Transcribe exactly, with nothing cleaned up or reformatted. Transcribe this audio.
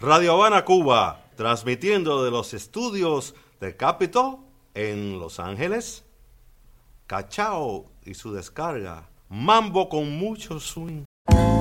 Radio Habana, Cuba, transmitiendo de los estudios de Capitol en Los Ángeles. Cachao y su descarga, mambo con mucho swing.